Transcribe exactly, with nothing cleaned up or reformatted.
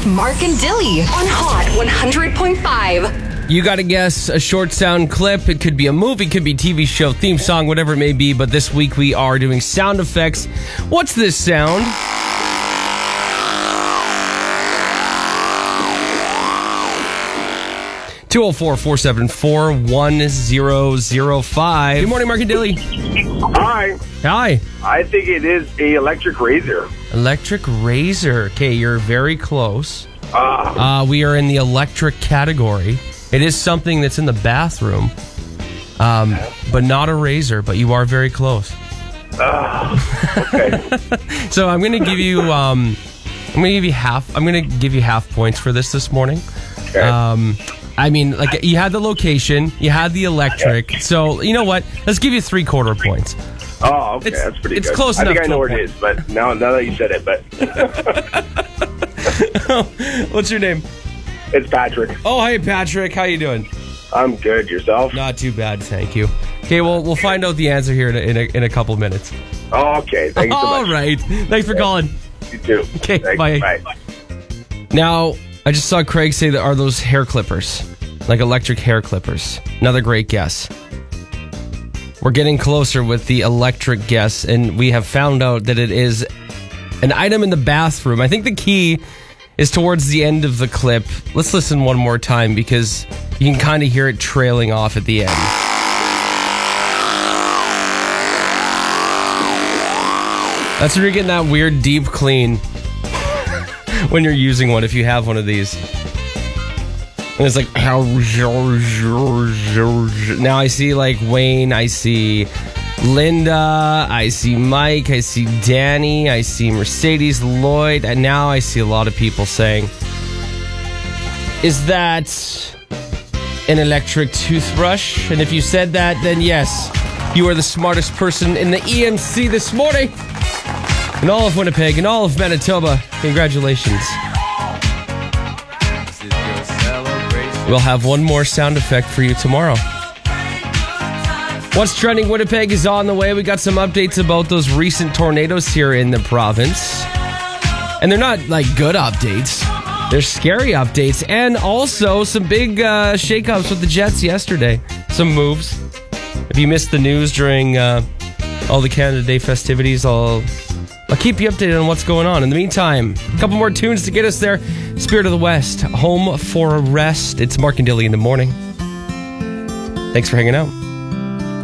Mark and Dilly on Hot one hundred point five. You got to guess a short sound clip. It could be a movie, it could be a T V show, theme song, whatever it may be. But this week we are doing sound effects. What's this sound? two oh four, four seven four, one zero zero five. Good morning, Mark and Dilly. Hi. Hi. I think it is a electric razor. Electric razor. Okay, you're very close. Uh, Uh, we are in the electric category. It is something that's in the bathroom, um, but not a razor, but you are very close. uh, okay. So I'm going to give you, um, I'm going to give you half, I'm going to give you half points for this this morning. Okay. Um, I mean, like, you had the location, you had the electric, so you know what? Let's give you three quarter points. Oh, okay. It's- That's pretty it's good. close I enough think I to know a where point. it is, but now, now that you said it, but What's your name? it's Patrick. Oh, hey, Patrick. How you doing? I'm good. Yourself? Not too bad, thank you. Okay, well, we'll find out the answer here in a, in a, in a couple minutes. Oh, okay. Thank you so All much. right. Thanks for calling. You too. Okay, Thanks. bye. Bye. Now, I just saw Craig say that are those hair clippers, like electric hair clippers. Another great guess. We're getting closer with the electric guess, and we have found out that it is an item in the bathroom. I think the key is towards the end of the clip. Let's listen one more time because you can kind of hear it trailing off at the end. That's when you're getting that weird deep clean when you're using one, if you have one of these. And it's like, now I see like Wayne, I see Linda, I see Mike, I see Danny, I see Mercedes, Lloyd, and now I see a lot of people saying, is that an electric toothbrush? And if you said that, then yes, you are the smartest person in the E M C this morning. In all of Winnipeg, in all of Manitoba, congratulations. We'll have one more sound effect for you tomorrow. What's Trending Winnipeg is on the way. We got some updates about those recent tornadoes here in the province. And they're not like good updates. They're scary updates. And also some big uh, shakeups with the Jets yesterday. Some moves. If you missed the news during uh, all the Canada Day festivities, I'll... I'll keep you updated on what's going on. In the meantime, a couple more tunes to get us there. Spirit of the West, Home for a Rest. It's Mark and Dilly in the morning. Thanks for hanging out.